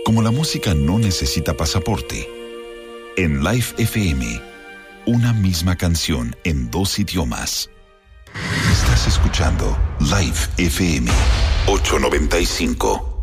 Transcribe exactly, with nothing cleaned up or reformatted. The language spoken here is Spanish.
Como la música no necesita pasaporte, en Live F M, una misma canción en dos idiomas. Estás escuchando Live F M ochocientos noventa y cinco.